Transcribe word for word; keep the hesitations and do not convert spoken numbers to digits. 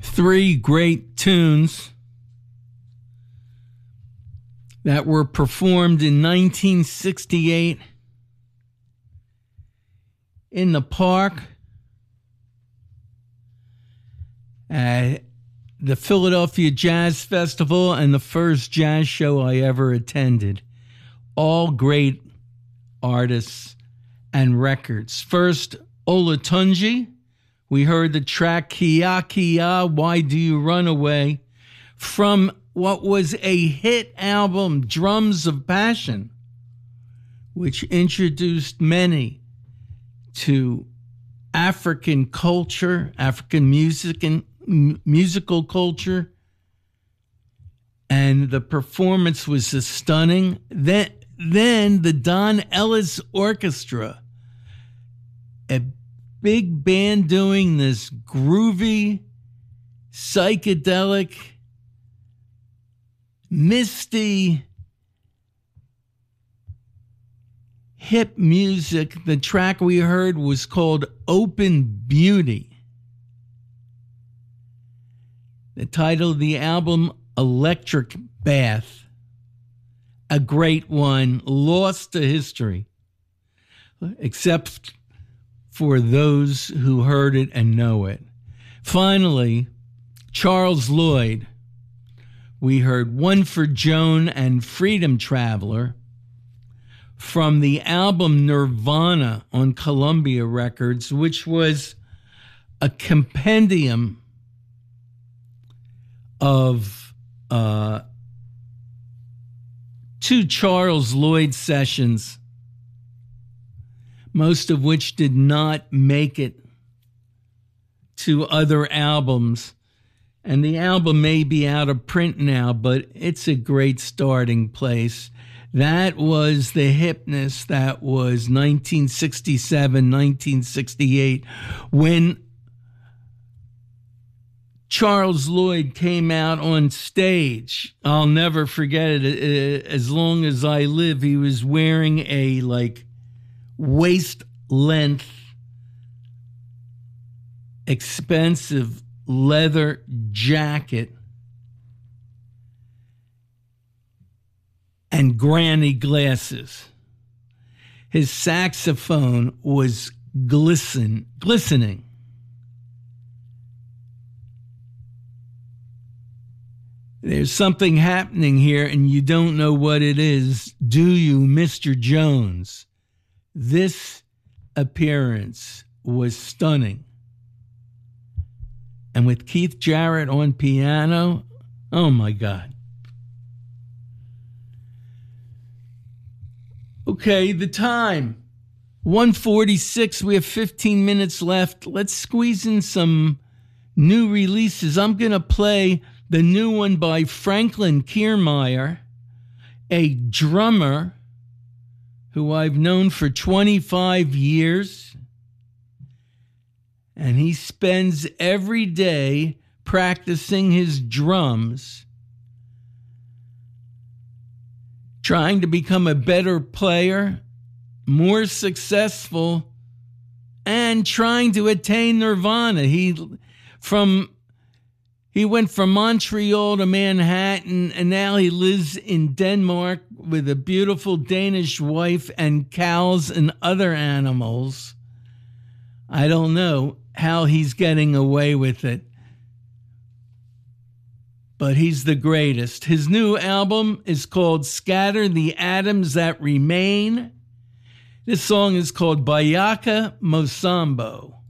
three great tunes that were performed in nineteen sixty-eight in the park at the Philadelphia Jazz Festival and the first jazz show I ever attended. All great artists and records. First, Olatunji. We heard the track Kia Kia, Why Do You Run Away, from what was a hit album, Drums of Passion, which introduced many to African culture, African music and m- musical culture. And the performance was stunning. Then, then the Don Ellis Orchestra, a big band doing this groovy, psychedelic, misty, hip music. The track we heard was called Open Beauty. The title of the album, Electric Bath. A great one, lost to history, except for those who heard it and know it. Finally, Charles Lloyd. We heard One for Joan and Freedom Traveler from the album Nirvana on Columbia Records, which was a compendium of uh, two Charles Lloyd sessions, most of which did not make it to other albums. And the album may be out of print now, but it's a great starting place. That was the hipness that was nineteen sixty-seven, nineteen sixty-eight, when Charles Lloyd came out on stage. I'll never forget it. As long as I live, he was wearing a like waist length, expensive leather jacket and granny glasses. His saxophone was glisten, glistening. There's something happening here and you don't know what it is, do you, Mister Jones? This appearance was stunning. And with Keith Jarrett on piano, oh my God. Okay, the time, one forty-six. We have fifteen minutes left. Let's squeeze in some new releases. I'm going to play the new one by Franklin Kiermaier, a drummer who I've known for twenty-five years. And he spends every day practicing his drums, trying to become a better player, more successful, and trying to attain nirvana. He from he went from Montreal to Manhattan, and now he lives in Denmark with a beautiful Danish wife and cows and other animals. I don't know how he's getting away with it, but he's the greatest. His new album is called Scatter the Atoms That Remain. This song is called Bayaka Mosambo.